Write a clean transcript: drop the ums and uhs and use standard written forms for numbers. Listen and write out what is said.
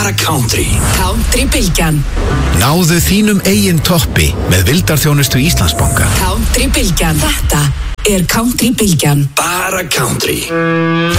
bara country. Country-bylgjan. Náðu þínum eigin toppi með vildarþjónustu Íslandsbanka. Country-bylgjan. Þetta er Country-bylgjan. Bara country.